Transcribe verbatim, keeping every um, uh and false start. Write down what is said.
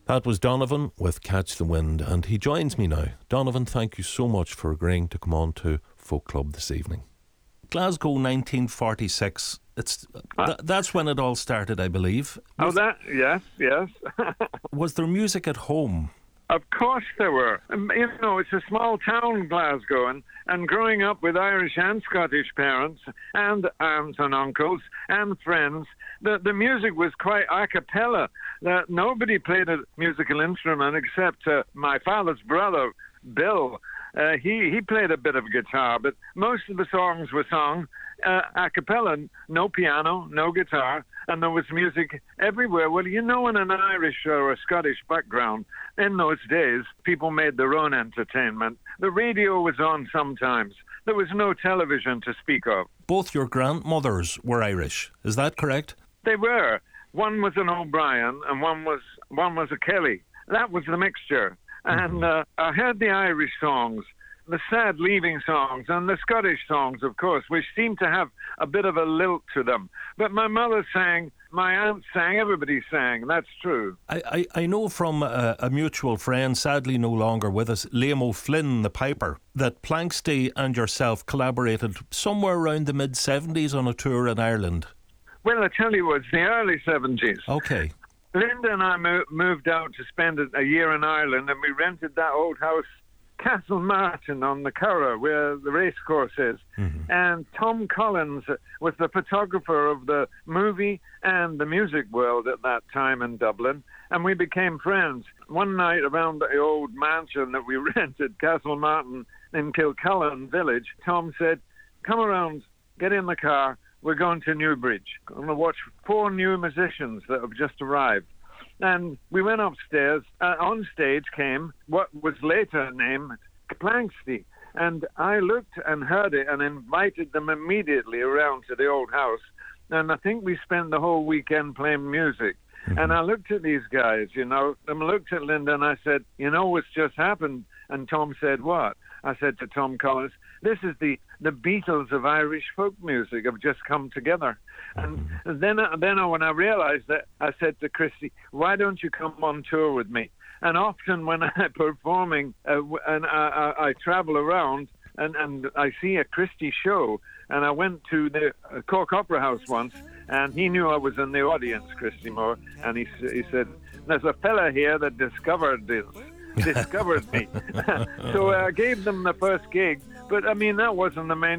That was Donovan with Catch the Wind, and he joins me now. Donovan, thank you so much for agreeing to come on to Folk Club this evening. Glasgow nineteen forty-six, it's th- that's when it all started, I believe. Was, oh, that, yes, yes. Was there music at home? Of course there were. You know, it's a small town, Glasgow, and, and growing up with Irish and Scottish parents and aunts and uncles and friends, the, the music was quite a cappella. That nobody played a musical instrument except uh, my father's brother, Bill. Uh, he, he played a bit of guitar, but most of the songs were sung uh, a cappella, no piano, no guitar, and there was music everywhere. Well, you know, in an Irish or a Scottish background, in those days, people made their own entertainment. The radio was on sometimes. There was no television to speak of. Both your grandmothers were Irish, is that correct? They were. One was an O'Brien and one was one was a Kelly. That was the mixture. And uh, I heard the Irish songs, the sad leaving songs, and the Scottish songs, of course, which seemed to have a bit of a lilt to them. But my mother sang, my aunt sang, everybody sang. That's true. I, I, I know from a, a mutual friend, sadly no longer with us, Liam O'Flynn, the piper, that Planxty and yourself collaborated somewhere around the mid-seventies on a tour in Ireland. Well, I tell you, it's the early seventies. Okay. Linda and I mo- moved out to spend a year in Ireland, and we rented that old house, Castle Martin, on the Curragh, where the racecourse is. Mm-hmm. And Tom Collins was the photographer of the movie and the music world at that time in Dublin, and we became friends. One night around the old mansion that we rented, Castle Martin, in Kilcullen village, Tom said, "Come around, get in the car. We're going to Newbridge. I'm going to watch four new musicians that have just arrived." And we went upstairs. Uh, on stage came what was later named Planxty. And I looked and heard it and invited them immediately around to the old house. And I think we spent the whole weekend playing music. Mm-hmm. And I looked at these guys, you know, and looked at Linda and I said, "You know what's just happened?" And Tom said, "What?" I said to Tom Collins, "This is the, the Beatles of Irish folk music have just come together." And then, then when I realized that, I said to Christy, "Why don't you come on tour with me?" And often when I'm performing uh, and I, I, I travel around and, and I see a Christy show, and I went to the Cork Opera House once, and he knew I was in the audience, Christy Moore, and he, he said, "There's a fella here that discovered this." discovered me. So I gave them the first gig, but I mean, that wasn't the main